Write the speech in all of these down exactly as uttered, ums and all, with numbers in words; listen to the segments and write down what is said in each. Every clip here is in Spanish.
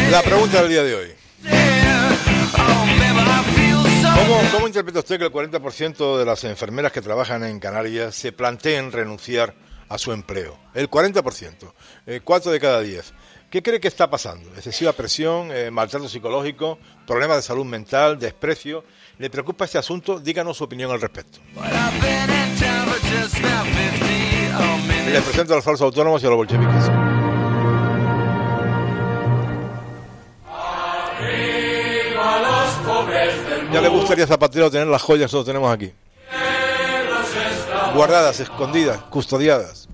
La pregunta del día de hoy. ¿Cómo, ¿Cómo interpreta usted que el cuarenta por ciento de las enfermeras que trabajan en Canarias se planteen renunciar a su empleo? El cuarenta por ciento, eh, cuatro de cada diez. ¿Qué cree que está pasando? ¿Excesiva presión, eh, maltrato psicológico, problemas de salud mental, desprecio? ¿Le preocupa este asunto? Díganos su opinión al respecto. Les presento a los falsos autónomos y a los bolcheviques. Ya le gustaría a Zapatero tener las joyas que nosotros tenemos aquí. Guardadas, escondidas, custodiadas.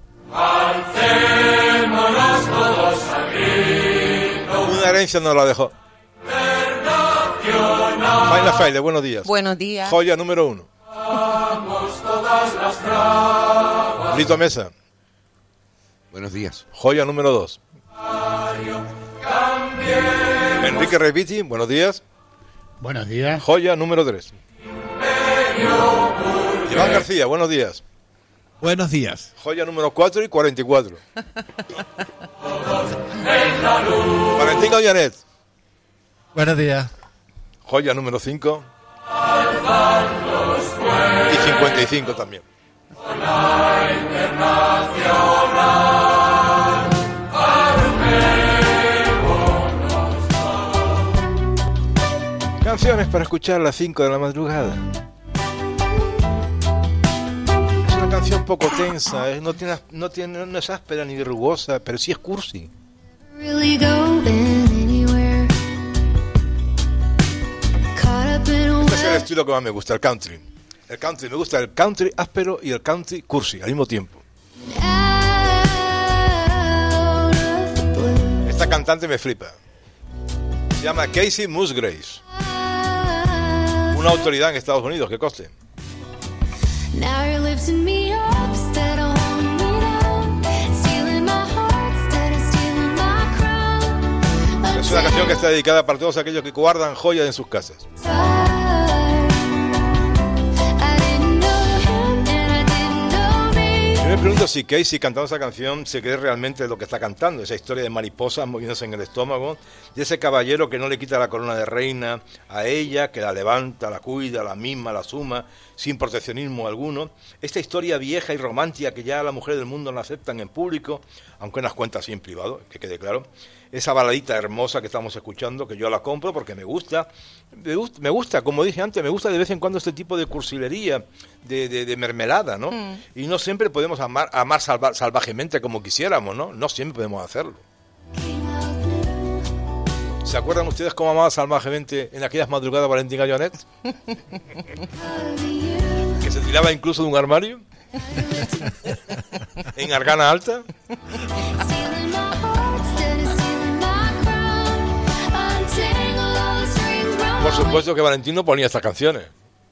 Una herencia nos la dejó. Faila Faile, buenos días. Buenos días. Joya número uno. Lito Mesa. Buenos días. Joya número dos. Enrique Reviti, buenos días. Buenos días. Joya número tres. Iván García, buenos días. Buenos días. Joya número cuatro y cuarenta y cuatro. Valentín Ollanet. Buenos días. Joya número cinco. Y cincuenta y cinco también. Canciones para escuchar a las cinco de la madrugada. Es una canción poco tensa, ¿eh? no, tiene, no, tiene, no es áspera ni rugosa, pero sí es cursi. Este es el estilo que más me gusta, el country. El country, me gusta el country áspero y el country cursi al mismo tiempo. Esta cantante me flipa. Se llama Casey Musgraves. Una autoridad en Estados Unidos, que coste. Es una canción que está dedicada para todos aquellos que guardan joyas en sus casas. Yo me pregunto si Casey, cantando esa canción, se cree realmente lo que está cantando, esa historia de mariposas moviéndose en el estómago, de ese caballero que no le quita la corona de reina a ella, que la levanta, la cuida, la misma, la suma, sin proteccionismo alguno. Esta historia vieja y romántica que ya las mujeres del mundo no aceptan en público, aunque en las cuentas sí en privado, que quede claro. Esa baladita hermosa que estamos escuchando, que yo la compro porque me gusta, me gusta, me gusta, como dije antes, me gusta de vez en cuando este tipo de cursilería, de, de, de mermelada, ¿no? Mm. Y no siempre podemos amar, amar salva, salvajemente como quisiéramos, ¿no? No siempre podemos hacerlo. ¿Se acuerdan ustedes cómo amaba salvajemente en aquellas madrugadas Valentín Gallonet? Que se tiraba incluso de un armario en Argana Alta. Por supuesto que Valentino ponía estas canciones.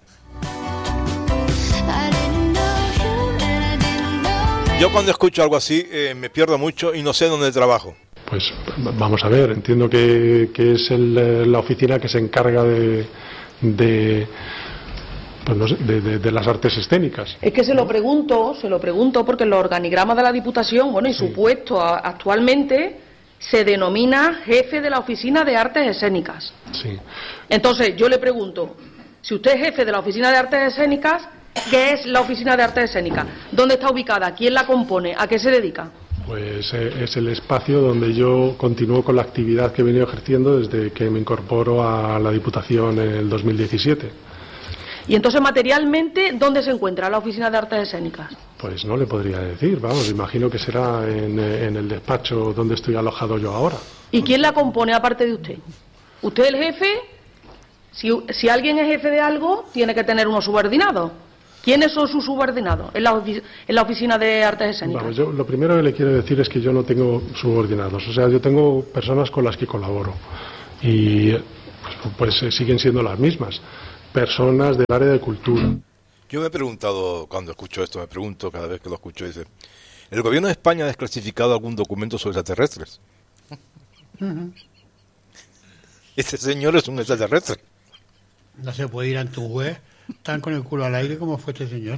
Yo cuando escucho algo así eh, me pierdo mucho y no sé dónde trabajo. Pues vamos a ver, entiendo que, que es el, la oficina que se encarga de, de, pues no sé, de, de, de las artes escénicas. Es que se lo pregunto, se lo pregunto porque en los organigramas de la Diputación, bueno, y su puesto actualmente se denomina jefe de la oficina de artes escénicas. Sí. Entonces yo le pregunto, si usted es jefe de la oficina de artes escénicas, ¿qué es la oficina de artes escénicas? ¿Dónde está ubicada? ¿Quién la compone? ¿A qué se dedica? Pues eh, es el espacio donde yo continúo con la actividad que he venido ejerciendo desde que me incorporo a la Diputación en el dos mil diecisiete. Y entonces, materialmente, ¿dónde se encuentra la oficina de artes escénicas? Pues no le podría decir, vamos, imagino que será en, en el despacho donde estoy alojado yo ahora. ¿Y quién la compone aparte de usted? ¿Usted es el jefe? Si, si alguien es jefe de algo, tiene que tener unos subordinados. ¿Quiénes son sus subordinados en la, ofi- en la oficina de artes escénicas? Vamos, yo lo primero que le quiero decir es que yo no tengo subordinados, o sea, yo tengo personas con las que colaboro y pues, pues eh, siguen siendo las mismas, personas del área de cultura. Yo me he preguntado, cuando escucho esto, me pregunto cada vez que lo escucho, dice, ¿el gobierno de España ha desclasificado algún documento sobre extraterrestres? Uh-huh. Este señor es un extraterrestre. No se puede ir ante un juez tan con el culo al aire como fue este señor.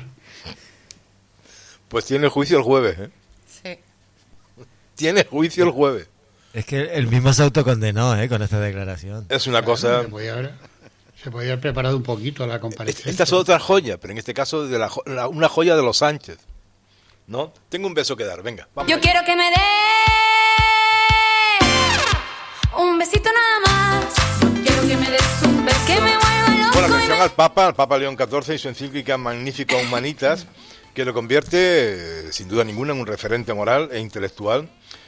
Pues tiene juicio el jueves, ¿eh? Sí. Tiene juicio el jueves. Es que él mismo se autocondenó, ¿eh? Con esta declaración. Es una Claro, cosa... Se podía, haber, se podía haber preparado un poquito la comparecencia. Esta es otra joya, pero en este caso de la, la, una joya de los Sánchez, ¿no? Tengo un beso que dar, venga. Vamos. Yo quiero que me dé un besito nada más. Quiero que me des un beso que me vuelva loco. Bueno, la mención al Papa, al Papa León catorce y su encíclica Magnifica Humanitas, que lo convierte, eh, sin duda ninguna, en un referente moral e intelectual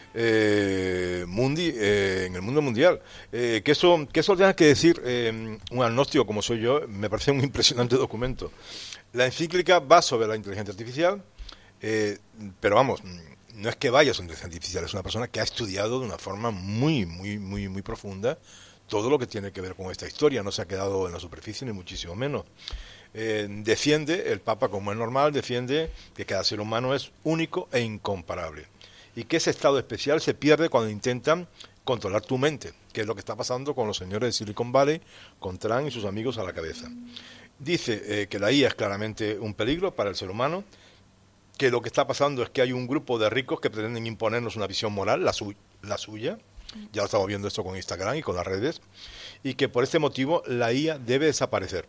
eh, mundi, eh, en el mundo mundial. Eh, que eso que eso tenga que decir eh, un agnóstico como soy yo, me parece un impresionante documento. La encíclica va sobre la inteligencia artificial, eh, pero vamos, no es que vaya sobre inteligencia artificial, es una persona que ha estudiado de una forma muy, muy, muy, muy profunda todo lo que tiene que ver con esta historia, no se ha quedado en la superficie ni muchísimo menos. Eh, defiende, el Papa, como es normal, defiende que cada ser humano es único e incomparable y que ese estado especial se pierde cuando intentan controlar tu mente, que es lo que está pasando con los señores de Silicon Valley, con Trump y sus amigos a la cabeza. Dice eh, que la I A es claramente un peligro para el ser humano, que lo que está pasando es que hay un grupo de ricos que pretenden imponernos una visión moral, la, su la suya, ya lo estamos viendo esto con Instagram y con las redes, y que por este motivo la I A debe desaparecer.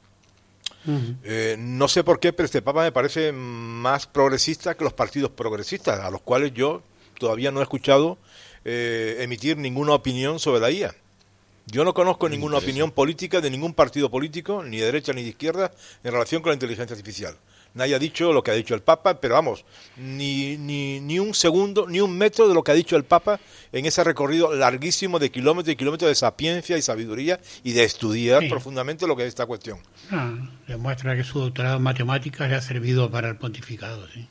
Uh-huh. eh, no sé por qué, pero este Papa me parece más progresista que los partidos progresistas, a los cuales yo todavía no he escuchado eh, emitir ninguna opinión sobre la I A. Yo no conozco ninguna opinión política de ningún partido político, ni de derecha ni de izquierda, en relación con la inteligencia artificial. Nadie ha dicho lo que ha dicho el Papa, pero vamos, ni, ni, ni un segundo, ni un metro de lo que ha dicho el Papa en ese recorrido larguísimo de kilómetros y kilómetros de sapiencia y sabiduría y de estudiar sí. profundamente lo que es esta cuestión. Ah, demuestra que su doctorado en matemáticas le ha servido para el pontificado, sí.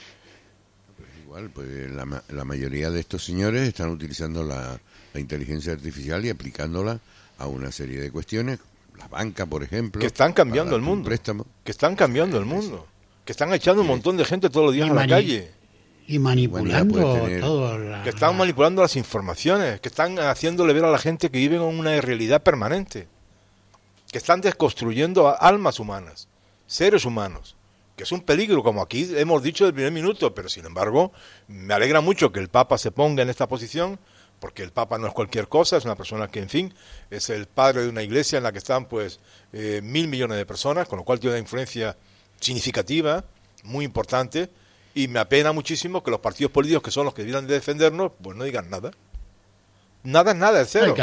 Pues igual, pues la, la mayoría de estos señores están utilizando la, la inteligencia artificial y aplicándola a una serie de cuestiones, la banca, por ejemplo. Que están cambiando el mundo. Préstamo. Que están cambiando el mundo. Que están echando un montón de gente todos los días y a la calle. Y manipulando bueno, tener... todo. La, que están manipulando las informaciones. Que están haciéndole ver a la gente que viven en una irrealidad permanente. Que están desconstruyendo almas humanas, seres humanos. Que es un peligro, como aquí hemos dicho desde el primer minuto. Pero sin embargo, me alegra mucho que el Papa se ponga en esta posición. Porque el Papa no es cualquier cosa, es una persona que, en fin, es el padre de una iglesia en la que están, pues, eh, mil millones de personas, con lo cual tiene una influencia significativa, muy importante, y me apena muchísimo que los partidos políticos, que son los que debieran de defendernos, pues no digan nada. Nada es nada, es cero.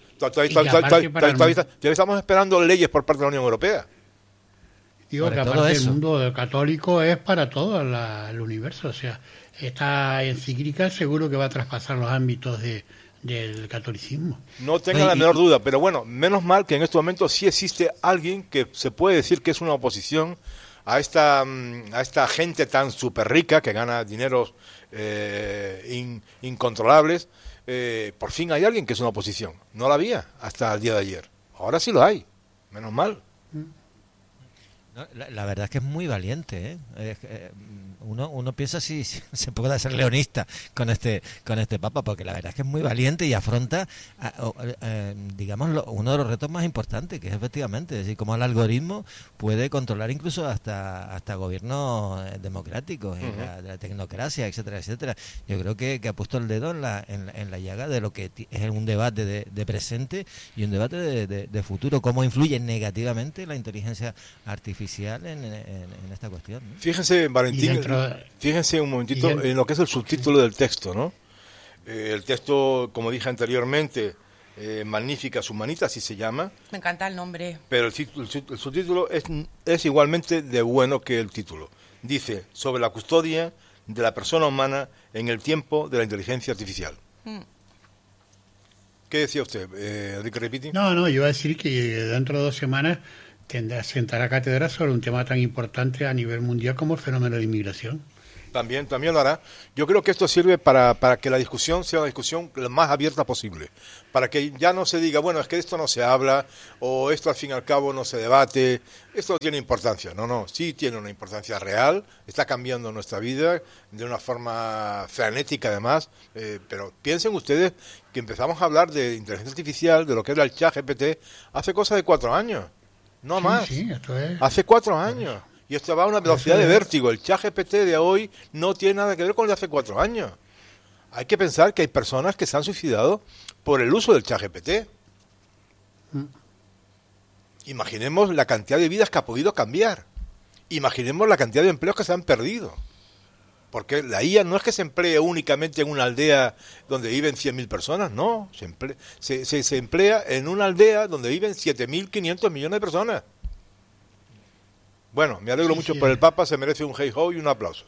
Todavía estamos esperando leyes por parte de la Unión Europea. Digo que aparte el mundo católico es para todo la, el universo, o sea, esta encíclica seguro que va a traspasar los ámbitos de, del catolicismo. No tenga la menor duda, pero bueno, menos mal que en este momento sí existe alguien que se puede decir que es una oposición a esta a esta gente tan súper rica que gana dineros eh, in, incontrolables. Eh, por fin hay alguien que es una oposición. No la había hasta el día de ayer. Ahora sí lo hay. Menos mal. No, la, la verdad es que es muy valiente, ¿eh? Eh, eh, uno uno piensa si, si se puede ser leonista con este con este Papa, porque la verdad es que es muy valiente y afronta, a, a, a, digamos, lo, uno de los retos más importantes, que es efectivamente, es decir, cómo el algoritmo puede controlar incluso hasta hasta gobiernos democráticos, uh-huh. la, la tecnocracia, etcétera, etcétera. Yo creo que, que ha puesto el dedo en la en, en la llaga de lo que es un debate de, de presente y un debate de, de, de futuro, cómo influye negativamente la inteligencia artificial en, en, en esta cuestión, ¿no? Fíjense, Valentín, fíjense un momentito el... en lo que es el subtítulo del texto, ¿no? Eh, el texto, como dije anteriormente, eh, Magníficas Humanitas, así se llama. Me encanta el nombre. Pero el, el, el subtítulo es, es igualmente de bueno que el título. Dice, sobre la custodia de la persona humana en el tiempo de la inteligencia artificial. Mm. ¿Qué decía usted, eh, Enrique Repiti? No, no, yo iba a decir que dentro de dos semanas tendrá sentará cátedra sobre un tema tan importante a nivel mundial como el fenómeno de inmigración. También, también lo hará. Yo creo que esto sirve para, para que la discusión sea una discusión lo más abierta posible, para que ya no se diga, bueno, es que esto no se habla, o esto al fin y al cabo no se debate, esto no tiene importancia. No, no, sí tiene una importancia real, está cambiando nuestra vida de una forma frenética además, eh, pero piensen ustedes que empezamos a hablar de inteligencia artificial, de lo que era el chat G P T, hace cosa de cuatro años, no sí, más, sí, esto es... hace cuatro años. Y esto va a una velocidad de vértigo. El chat G P T de hoy no tiene nada que ver con el de hace cuatro años. hay que pensar que hay personas que se han suicidado por el uso del ChatGPT. Mm. Imaginemos la cantidad de vidas que ha podido cambiar. Imaginemos la cantidad de empleos que se han perdido. Porque la I A no es que se emplee únicamente en una aldea donde viven cien mil personas, no. Se emplea, se, se, se emplea en una aldea donde viven siete mil quinientos millones de personas. Bueno, me alegro sí, mucho sí, por el Papa, se merece un hey ho y un aplauso.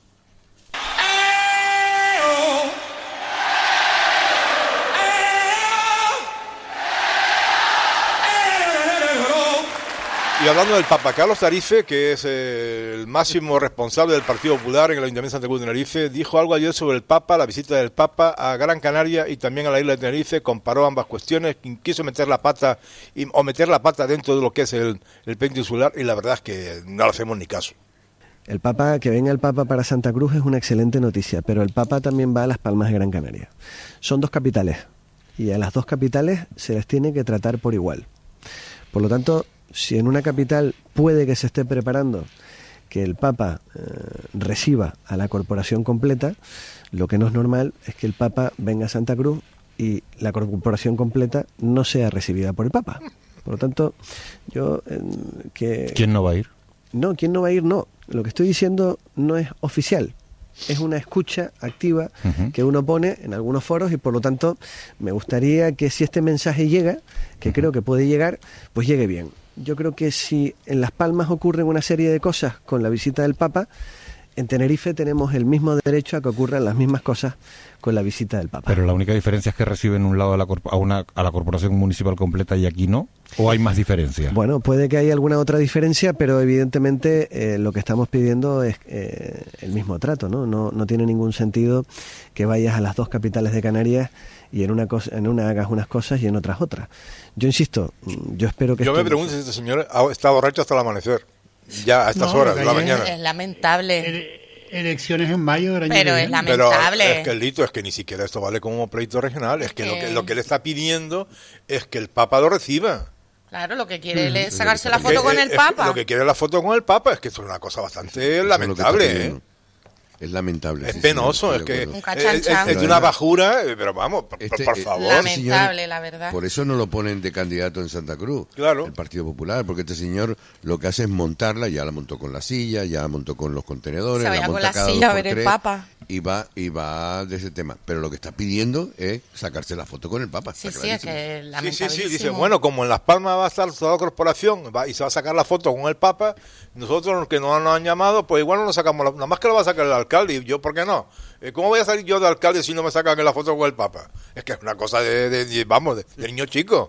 Y hablando del Papa, Carlos Tarife, que es eh, el máximo responsable del Partido Popular en el Ayuntamiento de Santa Cruz de Tenerife, dijo algo ayer sobre el Papa, la visita del Papa a Gran Canaria y también a la isla de Tenerife, comparó ambas cuestiones, quiso meter la pata y, o meter la pata dentro de lo que es el, el puente insular, y la verdad es que no le hacemos ni caso. El Papa, que venga el Papa para Santa Cruz es una excelente noticia, pero el Papa también va a Las Palmas de Gran Canaria. Son dos capitales y a las dos capitales se les tiene que tratar por igual. Por lo tanto, si en una capital puede que se esté preparando que el Papa eh, reciba a la corporación completa, lo que no es normal es que el Papa venga a Santa Cruz y la corporación completa no sea recibida por el Papa. Por lo tanto, yo... Eh, que ¿Quién no va a ir? No, ¿quién no va a ir? No. Lo que estoy diciendo no es oficial. Es una escucha activa uh-huh. que uno pone en algunos foros y por lo tanto me gustaría que si este mensaje llega, que uh-huh. creo que puede llegar, pues llegue bien. Yo creo que si en Las Palmas ocurren una serie de cosas con la visita del Papa, en Tenerife tenemos el mismo derecho a que ocurran las mismas cosas con la visita del Papa. Pero la única diferencia es que reciben un lado de la corp- a, una, a la corporación municipal completa y aquí no, ¿o hay más diferencias? Bueno, puede que haya alguna otra diferencia, pero evidentemente eh, lo que estamos pidiendo es eh, el mismo trato, ¿no? No, no tiene ningún sentido que vayas a las dos capitales de Canarias y en una cosa, en una hagas unas cosas y en otras otras. Yo insisto, yo espero que... Yo me pregunto si este señor está borracho hasta el amanecer. Ya a estas no, horas de la mañana. Es lamentable. Elecciones en mayo del año Pero que es lamentable. Pero es que el Lito, es que ni siquiera esto vale como pleito regional. Es que, que... Lo que lo que él está pidiendo es que el Papa lo reciba. Claro, lo que quiere mm. es sacarse la foto con el Papa. Lo que quiere es la foto con el Papa. Es que esto es una cosa bastante eso lamentable, ¿eh? Es lamentable. Es sí, penoso, sí, es que un es, es, es de una bajura, pero vamos, por, este, por favor. Lamentable, señor, la verdad. Por eso no lo ponen de candidato en Santa Cruz, claro. el Partido Popular, porque este señor lo que hace es montarla, ya la montó con la silla, ya la montó con los contenedores, se vaya la con monta la cada silla dos a ver por el tres, Papa. Y va, y va de ese tema. Pero lo que está pidiendo es sacarse la foto con el Papa. Sí, sí, es que sí, lamentabilísimo. sí, sí, dice, bueno, como en Las Palmas va a estar toda la corporación va, y se va a sacar la foto con el Papa, nosotros los que no nos han llamado, pues igual no nos sacamos, la, nada más que lo va a sacar el alcalde, y yo, ¿por qué no? ¿Cómo voy a salir yo de alcalde si no me sacan la foto con el Papa? Es que es una cosa de, de, de vamos, de, de niño chico.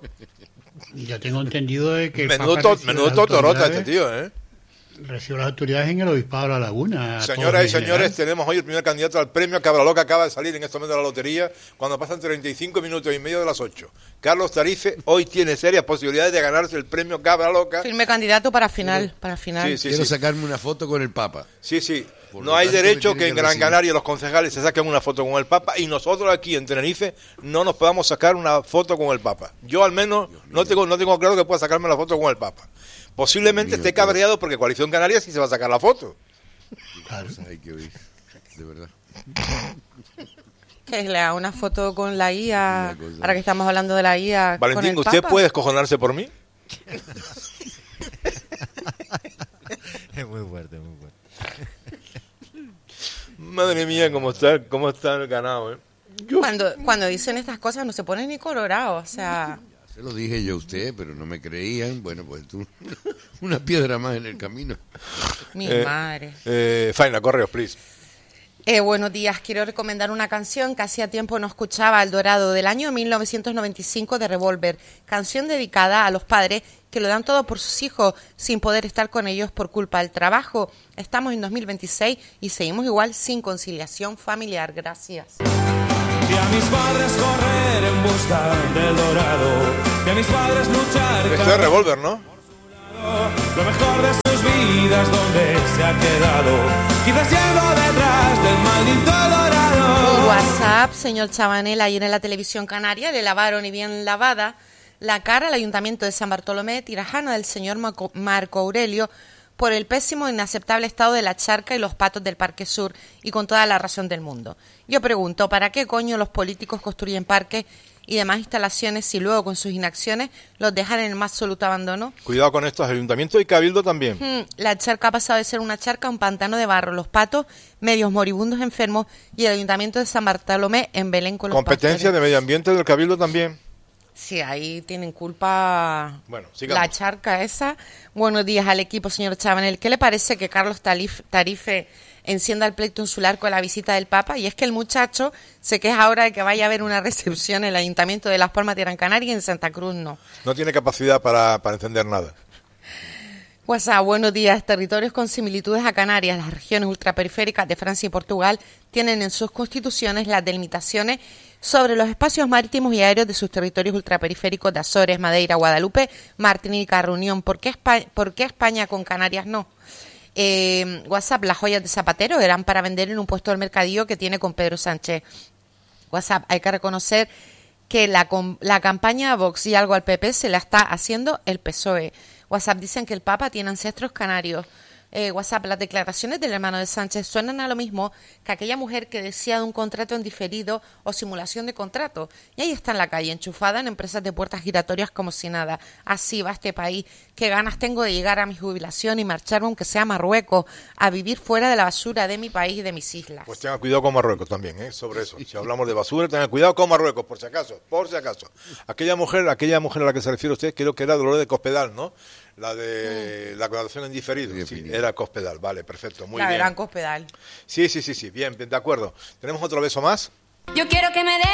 Yo tengo entendido de que el menudo Papa to, menudo totorota este tío, ¿eh? Recibió las autoridades en el Obispado de La Laguna. Señoras y señores, tenemos hoy el primer candidato al premio Cabraloca, acaba de salir en este momento de la lotería, cuando pasan treinta y cinco minutos y medio de las ocho. Carlos Tarife hoy tiene serias posibilidades de ganarse el premio Cabraloca. Firme candidato para final, para final. Sí, sí, Quiero sí. sacarme una foto con el Papa. Sí, sí. Por no hay derecho que en que Gran recibir. Canaria los concejales se saquen una foto con el Papa y nosotros aquí en Tenerife no nos podamos sacar una foto con el Papa. Yo al menos no tengo, no tengo claro que pueda sacarme la foto con el Papa. Posiblemente mío, esté cabreado porque Coalición Canaria sí se va a sacar la foto. Claro. Hay que oír, de verdad. Que le haga una foto con la I A, ahora que estamos hablando de la I A. Valentín, con el ¿usted Papa? puede escojonarse por mí? Es muy fuerte, muy fuerte. Madre mía, cómo está, cómo está el ganado, ¿eh? Yo... Cuando, cuando dicen estas cosas no se ponen ni colorado, o sea... Se lo dije yo a usted, pero no me creían. Bueno, pues tú, una piedra más en el camino. Mi eh, madre. Eh, Faina, correos, please. Eh, buenos días, quiero recomendar una canción que hacía tiempo no escuchaba, El Dorado, del año mil novecientos noventa y cinco de Revolver. Canción dedicada a los padres que lo dan todo por sus hijos sin poder estar con ellos por culpa del trabajo. Estamos en dos mil veintiséis y seguimos igual sin conciliación familiar. Gracias. Y a mis padres correr en busca del dorado, y a mis padres luchar. Esto es Revolver, ¿no? Lo mejor de sus vidas, donde se ha quedado, quizás yendo detrás del maldito dorado. WhatsApp, señor Chabanel, ayer en la televisión canaria le lavaron y bien lavada la cara al Ayuntamiento de San Bartolomé de Tirajana del señor Marco Aurelio por el pésimo e inaceptable estado de la charca y los patos del Parque Sur, y con toda la razón del mundo. Yo pregunto, ¿para qué coño los políticos construyen parques y demás instalaciones si luego con sus inacciones los dejan en el más absoluto abandono? Cuidado con estos ayuntamientos y cabildo también. Hmm, la charca ha pasado de ser una charca a un pantano de barro, los patos medios moribundos enfermos y el ayuntamiento de San Bartolomé en Belén con los Competencia pastores. de medio ambiente del cabildo también. Sí, ahí tienen culpa bueno, sigamos. La charca esa. Buenos días al equipo, señor Chabanel. ¿Qué le parece que Carlos Tarif, Tarife encienda el pleito insular con la visita del Papa? Y es que el muchacho se queja ahora de que vaya a haber una recepción en el Ayuntamiento de Las Palmas de Gran Canaria y en Santa Cruz no. No tiene capacidad para, para encender nada. WhatsApp, buenos días. Territorios con similitudes a Canarias, las regiones ultraperiféricas de Francia y Portugal tienen en sus constituciones las delimitaciones sobre los espacios marítimos y aéreos de sus territorios ultraperiféricos de Azores, Madeira, Guadalupe, Martinica, Reunión. ¿Por qué España, por qué España con Canarias no? Eh, WhatsApp, las joyas de Zapatero eran para vender en un puesto del mercadillo que tiene con Pedro Sánchez. WhatsApp, hay que reconocer que la, la campaña a Vox y algo al P P se la está haciendo el P S O E. WhatsApp, dicen que el Papa tiene ancestros canarios. Eh, WhatsApp, las declaraciones del hermano de Sánchez suenan a lo mismo que aquella mujer que decía de un contrato en diferido o simulación de contrato. Y ahí está en la calle, enchufada en empresas de puertas giratorias como si nada. Así va este país. Qué ganas tengo de llegar a mi jubilación y marcharme, aunque sea a Marruecos, a vivir fuera de la basura de mi país y de mis islas. Pues tenga cuidado con Marruecos también, ¿eh? Sobre eso. Si hablamos de basura, tenga cuidado con Marruecos, por si acaso, por si acaso. Aquella mujer, aquella mujer a la que se refiere usted, creo que era Dolores de Cospedal, ¿no? La de mm. la graduación en diferido. Sí, sí, era Cospedal, vale, perfecto, muy la bien. La gran Cospedal. Sí, sí, sí, sí, bien, bien, de acuerdo. ¿Tenemos otro beso más? Yo quiero que me dé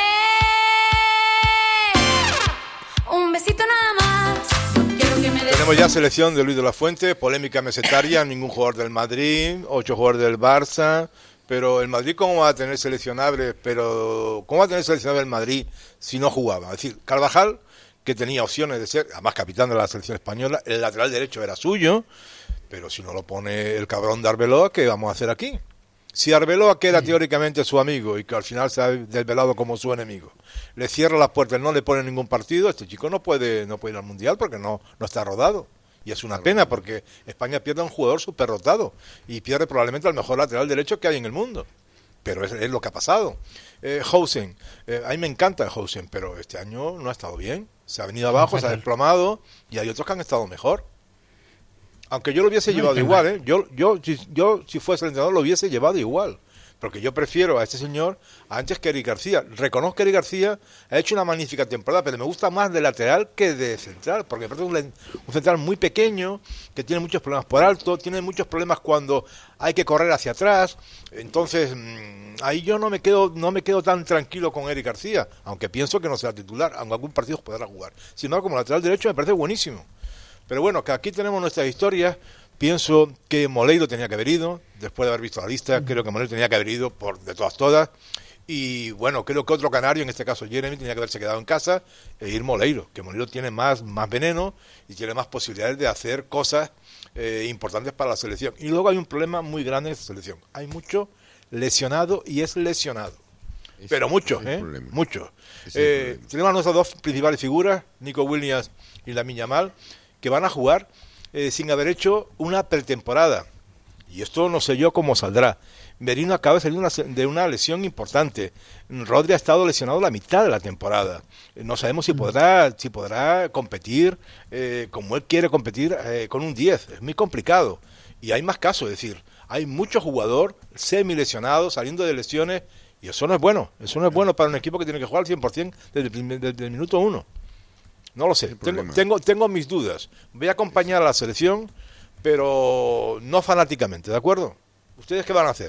un besito nada más. Quiero que me dé. Tenemos ya selección de Luis de la Fuente, polémica mesetaria, ningún jugador del Madrid, ocho jugadores del Barça. Pero el Madrid, ¿cómo va a tener seleccionable? Pero ¿cómo va a tener seleccionable el Madrid si no jugaba? Es decir, Carvajal, que tenía opciones de ser, además capitán de la selección española, el lateral derecho era suyo, pero si no lo pone el cabrón de Arbeloa, ¿qué vamos a hacer aquí? Si Arbeloa, que era sí. teóricamente su amigo y que al final se ha desvelado como su enemigo, le cierra las puertas, no le pone ningún partido, este chico no puede no puede ir al Mundial porque no, no está rodado. Y es una pena porque España pierde a un jugador súper rotado y pierde probablemente al mejor lateral derecho que hay en el mundo. Pero es, es lo que ha pasado. Eh, Housen, eh, a mí me encanta Housen, pero este año no ha estado bien. Se ha venido abajo, se ha desplomado y hay otros que han estado mejor. Aunque yo lo hubiese no llevado igual, ¿eh? Yo, yo, si, yo, si fuese el entrenador, lo hubiese llevado igual. Porque yo prefiero a este señor antes que Eric García. Reconozco que Eric García ha hecho una magnífica temporada, pero me gusta más de lateral que de central, porque me parece un, un central muy pequeño, que tiene muchos problemas por alto, tiene muchos problemas cuando hay que correr hacia atrás. Entonces, mmm, ahí yo no me quedo no me quedo tan tranquilo con Eric García, aunque pienso que no será titular, aunque algún partido podrá jugar. Si no, como lateral derecho me parece buenísimo. Pero bueno, que aquí tenemos nuestras historias. Pienso que Moleiro tenía que haber ido, después de haber visto la lista, mm. creo que Moleiro tenía que haber ido por de todas todas, y bueno, creo que otro canario, en este caso Jeremy, tenía que haberse quedado en casa e ir Moleiro, que Moleiro tiene más, más veneno y tiene más posibilidades de hacer cosas eh, importantes para la selección. Y luego hay un problema muy grande en esta selección, hay mucho lesionado y es lesionado, es, pero mucho, ¿eh? Mucho. Eh, tenemos a nuestras dos principales figuras, Nico Williams y Lamine Yamal, que van a jugar Eh, sin haber hecho una pretemporada. Y esto no sé yo cómo saldrá. Merino acaba de salir una, de una lesión importante. Rodri ha estado lesionado la mitad de la temporada. Eh, no sabemos si podrá si podrá competir eh, como él quiere competir eh, con un diez. Es muy complicado. Y hay más casos, es decir, hay muchos jugadores semi-lesionados, saliendo de lesiones, y eso no es bueno. Eso no es bueno para un equipo que tiene que jugar al cien por ciento desde, desde el minuto uno. No lo sé, tengo, tengo, tengo mis dudas. Voy a acompañar a la selección, pero no fanáticamente, ¿de acuerdo? ¿Ustedes qué van a hacer?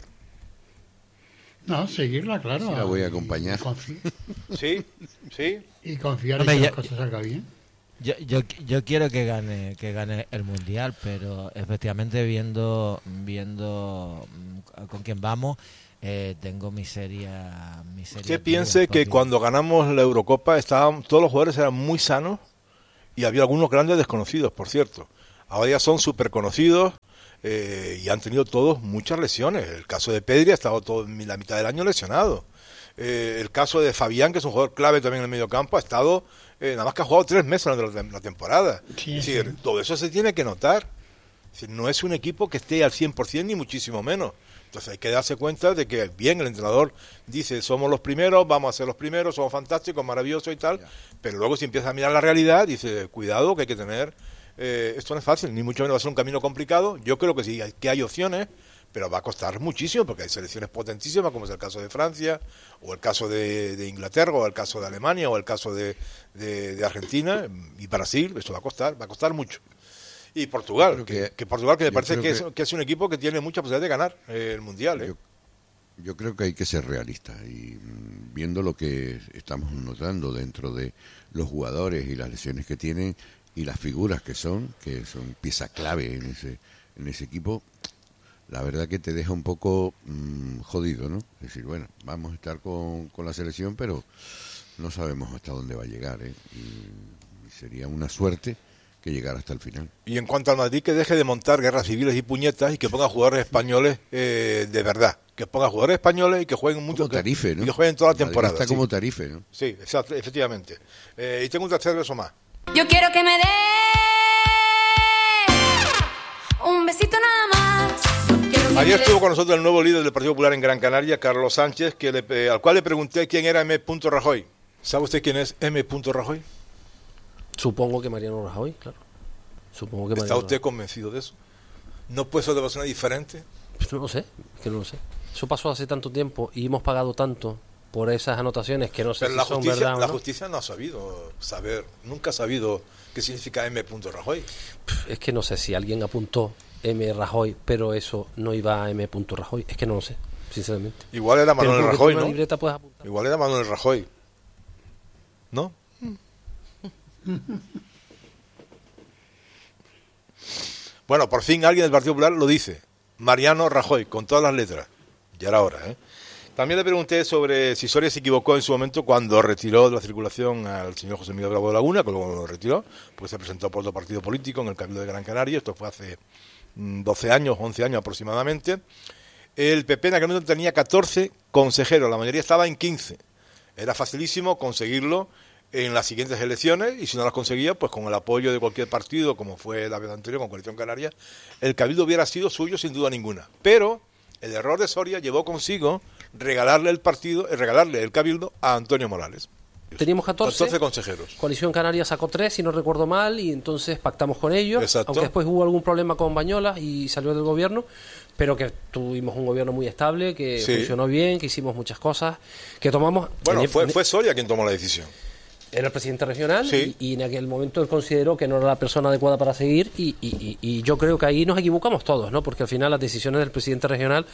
No, seguirla, claro. Sí, la voy a acompañar. Sí, sí. Y confiar en que las cosas salgan bien. Yo, yo, yo quiero que gane que gane el Mundial, pero efectivamente viendo viendo con quién vamos, Eh, tengo miseria, miseria. Usted piense que cuando ganamos la Eurocopa estaban, todos los jugadores eran muy sanos y había algunos grandes desconocidos, por cierto. Ahora ya son súper conocidos eh, y han tenido todos muchas lesiones. El caso de Pedri ha estado todo, la mitad del año lesionado. Eh, el caso de Fabián, que es un jugador clave también en el medio campo, ha estado, eh, nada más que ha jugado tres meses durante la, la temporada. Sí, es decir, sí. Todo eso se tiene que notar. Es decir, no es un equipo que esté al cien por ciento ni muchísimo menos. Entonces hay que darse cuenta de que, bien, el entrenador dice, somos los primeros, vamos a ser los primeros, somos fantásticos, maravillosos y tal, pero luego si empieza a mirar la realidad, dice, cuidado, que hay que tener, eh, esto no es fácil, ni mucho menos va a ser un camino complicado. Yo creo que sí, hay, que hay opciones, pero va a costar muchísimo, porque hay selecciones potentísimas, como es el caso de Francia, o el caso de, de Inglaterra, o el caso de Alemania, o el caso de, de, de Argentina, y Brasil. Esto va a costar, va a costar mucho. Y Portugal, que, que Portugal que me parece que, que, es, que es un equipo que tiene mucha posibilidad de ganar eh, el Mundial. ¿eh? Yo, yo creo que hay que ser realistas y mm, viendo lo que estamos notando dentro de los jugadores y las lesiones que tienen y las figuras que son, que son pieza clave en ese, en ese equipo, la verdad que te deja un poco mmm, jodido, ¿no? Es decir, bueno, vamos a estar con, con la selección, pero no sabemos hasta dónde va a llegar, ¿eh? Y, y sería una suerte que llegar hasta el final. Y en cuanto al Madrid, que deje de montar guerras civiles y puñetas y que ponga jugadores españoles eh, de verdad, que ponga jugadores españoles y que jueguen mucho, como Tarife, ¿no? Y que jueguen toda la Madrid temporada. Está sí. como Tarife, ¿no? Sí, exacto, efectivamente. Eh, y tengo un tercer beso más. Yo quiero que me dé un besito nada más. Quiero que Ayer me estuvo dé... con nosotros el nuevo líder del Partido Popular en Gran Canaria, Carlos Sánchez, que le, eh, al cual le pregunté quién era M. Rajoy. ¿Sabe usted quién es M. Rajoy? Supongo que Mariano Rajoy, claro. Supongo que ¿Está Mariano usted Rajoy. convencido de eso? ¿No puede ser de persona diferente? Pues no lo sé, que no lo sé. Eso pasó hace tanto tiempo y hemos pagado tanto por esas anotaciones que no sé Pero si la son justicia, verdad o la no. justicia no ha sabido saber, nunca ha sabido qué significa M. Rajoy. Es que no sé si alguien apuntó M. Rajoy, pero eso no iba a M. Rajoy. Es que no lo sé, sinceramente. Igual era Manuel Pero porque Rajoy, tú en una ¿no? libreta puedes apuntar. Igual era Manuel Rajoy. ¿No? Bueno, por fin alguien del Partido Popular lo dice. Mariano Rajoy, con todas las letras. Ya era hora, ¿eh? También le pregunté sobre si Soria se equivocó en su momento cuando retiró de la circulación al señor José Miguel Bravo de Laguna, que luego lo retiró, porque se presentó por otro partido político en el Cabildo de Gran Canaria. Esto fue hace doce años, once años aproximadamente. El P P en aquel momento tenía catorce consejeros, la mayoría estaba en quince. Era facilísimo conseguirlo en las siguientes elecciones, y si no las conseguía, pues con el apoyo de cualquier partido, como fue la vez anterior con Coalición Canaria, el Cabildo hubiera sido suyo sin duda ninguna. Pero el error de Soria llevó consigo regalarle el partido, eh, regalarle el Cabildo a Antonio Morales. Teníamos catorce, catorce consejeros. Coalición Canaria sacó tres, si no recuerdo mal, y entonces pactamos con ellos. Exacto. Aunque después hubo algún problema con Bañolas y salió del gobierno, pero que tuvimos un gobierno muy estable, que Sí. funcionó bien, que hicimos muchas cosas, que tomamos... Bueno, en- fue, en- fue Soria quien tomó la decisión. Era el presidente regional, Sí. y, y en aquel momento él consideró que no era la persona adecuada para seguir, y, y- y- y yo creo que ahí nos equivocamos todos, ¿no? Porque al final las decisiones del presidente regional,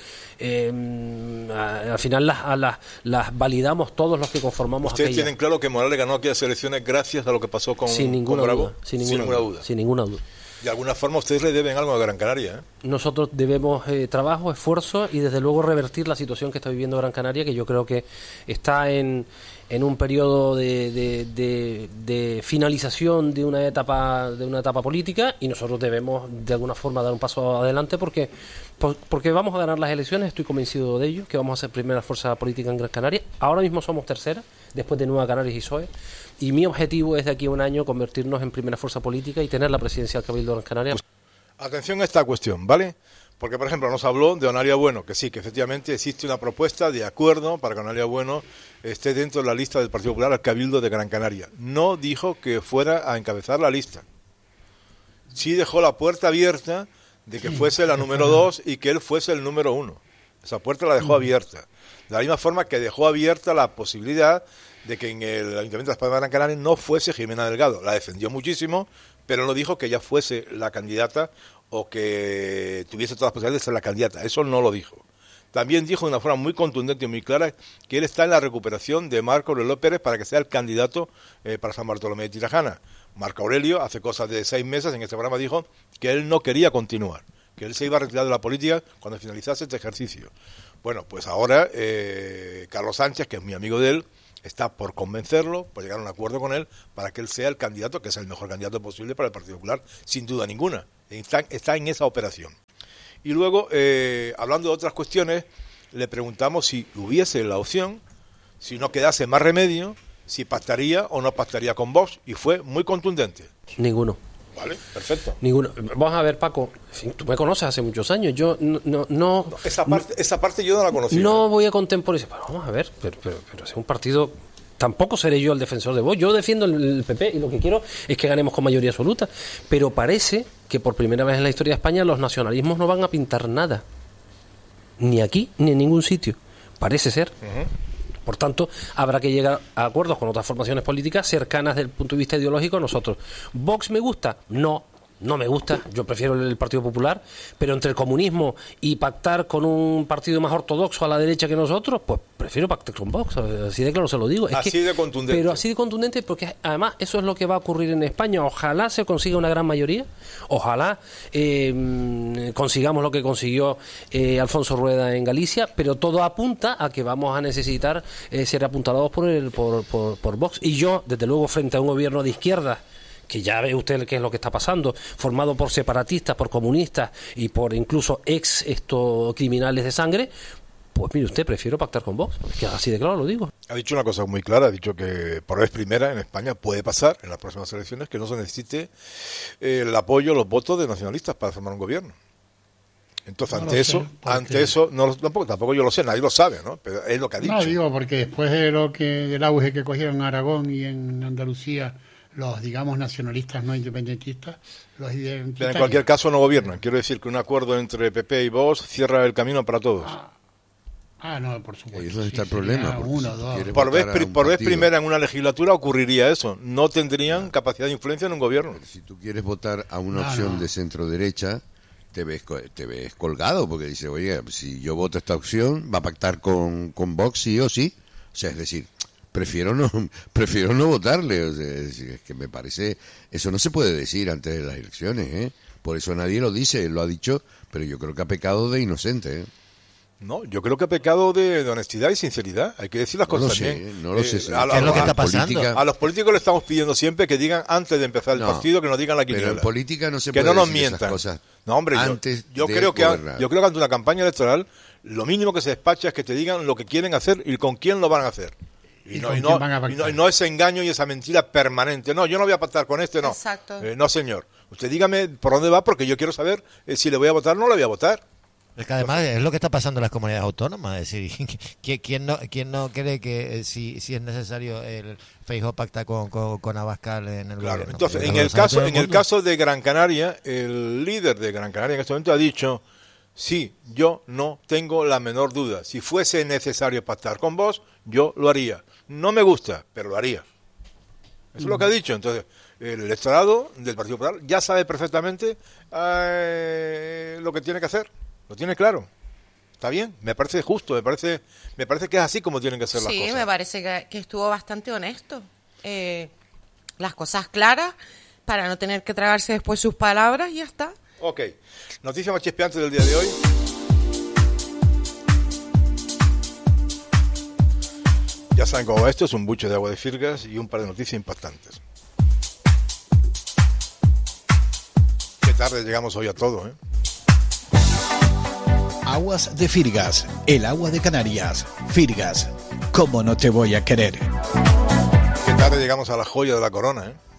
eh, a- al final las, a las, las validamos todos los que conformamos Ustedes aquella. tienen claro que Morales ganó aquellas elecciones gracias a lo que pasó con, sin ninguna con Bravo. duda, sin ninguna, ninguna duda, duda. sin ninguna duda. De alguna forma ustedes le deben algo a Gran Canaria, ¿eh? Nosotros debemos eh, trabajo, esfuerzo y desde luego revertir la situación que está viviendo Gran Canaria, que yo creo que está en, en un periodo de, de, de, de finalización de una etapa de una etapa política, y nosotros debemos de alguna forma dar un paso adelante porque por- porque vamos a ganar las elecciones, estoy convencido de ello, que vamos a ser primera fuerza política en Gran Canaria. Ahora mismo somos tercera, después de Nueva Canarias y P S O E, y mi objetivo es de aquí a un año convertirnos en primera fuerza política y tener la presidencia del Cabildo de Gran Canaria. Atención a esta cuestión, ¿vale? Porque, por ejemplo, nos habló de Onalia Bueno, que sí, que efectivamente existe una propuesta de acuerdo para que Onalia Bueno esté dentro de la lista del Partido Popular al Cabildo de Gran Canaria. No dijo que fuera a encabezar la lista. Sí dejó la puerta abierta de que fuese la número dos y que él fuese el número uno. Esa puerta la dejó abierta. De la misma forma que dejó abierta la posibilidad de que en el Ayuntamiento de Las Palmas de Gran Canaria no fuese Jimena Delgado. La defendió muchísimo, pero no dijo que ella fuese la candidata o que tuviese todas las posibilidades de ser la candidata. Eso no lo dijo. También dijo de una forma muy contundente y muy clara que él está en la recuperación de Marco Aurelio Pérez para que sea el candidato eh, para San Bartolomé de Tirajana. Marco Aurelio, hace cosas de seis meses en este programa, dijo que él no quería continuar, que él se iba a retirar de la política cuando finalizase este ejercicio. Bueno, pues ahora eh, Carlos Sánchez, que es mi amigo de él, está por convencerlo, por llegar a un acuerdo con él, para que él sea el candidato, que es el mejor candidato posible para el Partido Popular, sin duda ninguna. Está, está en esa operación. Y luego, eh, hablando de otras cuestiones, le preguntamos si hubiese la opción, si no quedase más remedio, si pactaría o no pactaría con Vox, y fue muy contundente. Ninguno. Vale, perfecto. Ninguno. Vamos a ver, Paco, en fin, tú me conoces hace muchos años, yo no... no, no esa, parte, no, esa parte yo no la conocía. No voy a contemporizar, pero vamos a ver, pero, pero, pero es un partido... Tampoco seré yo el defensor de Vox. Yo defiendo el P P y lo que quiero es que ganemos con mayoría absoluta. Pero parece que por primera vez en la historia de España los nacionalismos no van a pintar nada. Ni aquí, ni en ningún sitio. Parece ser. Uh-huh. Por tanto, habrá que llegar a acuerdos con otras formaciones políticas cercanas desde el punto de vista ideológico a nosotros. ¿Vox me gusta? No. No me gusta, yo prefiero el Partido Popular, pero entre el comunismo y pactar con un partido más ortodoxo a la derecha que nosotros, pues prefiero pactar con Vox, así de claro se lo digo. Es así que, de contundente. Pero así de contundente, porque además eso es lo que va a ocurrir en España. Ojalá se consiga una gran mayoría, ojalá eh, consigamos lo que consiguió eh, Alfonso Rueda en Galicia, pero todo apunta a que vamos a necesitar eh, ser apuntalados por, el, por, por, por Vox. Y yo, desde luego, frente a un gobierno de izquierda, que ya ve usted qué es lo que está pasando, formado por separatistas, por comunistas y por incluso ex estos criminales de sangre, pues mire usted, prefiero pactar con Vox, que así de claro lo digo. Ha dicho una cosa muy clara, ha dicho que por vez primera en España puede pasar en las próximas elecciones que no se necesite eh, el apoyo, los votos de nacionalistas para formar un gobierno. Entonces, no ante eso, sé, ante eso, no, tampoco, tampoco yo lo sé, nadie lo sabe, ¿no? Pero es lo que ha dicho. No, digo, porque después de lo que del auge que cogieron en Aragón y en Andalucía, los, digamos, nacionalistas no independentistas, los identitarios. En cualquier caso no gobiernan. Quiero decir que un acuerdo entre P P y Vox cierra el camino para todos. Ah, ah no, por supuesto. Ahí es donde está el problema. Uno, dos. Por vez, por vez primera en una legislatura ocurriría eso. No tendrían no. capacidad de influencia en un gobierno. Pero si tú quieres votar a una no, opción no. de centro-derecha, te ves, te ves colgado, porque dices, oye, si yo voto esta opción, va a pactar con, con Vox sí o sí. O sea, es decir... Prefiero no, prefiero no votarle, o sea, es, es que me parece, eso no se puede decir antes de las elecciones, ¿eh? Por eso nadie lo dice, él lo ha dicho, pero yo creo que ha pecado de inocente, ¿eh? No, yo creo que ha pecado de, de honestidad y sinceridad, hay que decir las no cosas sé, bien. No lo sé, eh, a, ¿qué es lo que está pasando? Política, a los políticos le estamos pidiendo siempre que digan antes de empezar el no, partido, que nos digan la quiniela. Pero en política no se que puede no nos decir mientan. Esas cosas no, hombre, antes yo, yo de creo que gobernar. yo creo que ante una campaña electoral lo mínimo que se despacha es que te digan lo que quieren hacer y con quién lo van a hacer. Y, ¿Y, no, y, no, y, no, y no ese engaño y esa mentira permanente. No, yo no voy a pactar con este, no. Exacto. Eh, no, señor. Usted dígame por dónde va, porque yo quiero saber eh, si le voy a votar o no le voy a votar. Es que además es lo que está pasando en las comunidades autónomas. Es decir, ¿quién no, quién no cree que eh, si, si es necesario el Feijóo pacta con, con, con Abascal en el claro, gobierno? Entonces, en el, caso, en el caso de Gran Canaria, el líder de Gran Canaria en este momento ha dicho... Sí, yo no tengo la menor duda. Si fuese necesario pactar con vos, yo lo haría. No me gusta, pero lo haría. Eso es lo que ha dicho. Entonces, el electorado del Partido Popular ya sabe perfectamente eh, lo que tiene que hacer. Lo tiene claro. Está bien, me parece justo, me parece me parece que es así como tienen que ser sí, las cosas. Sí, me parece que, que estuvo bastante honesto. Eh, las cosas claras, para no tener que tragarse después sus palabras y ya está. Ok, noticia más chispeante del día de hoy. Ya saben cómo va esto, es un buche de agua de Firgas y un par de noticias impactantes. Qué tarde llegamos hoy a todo, ¿eh? Aguas de Firgas, el agua de Canarias. Firgas, ¿cómo no te voy a querer? Qué tarde llegamos a la joya de la corona, ¿eh?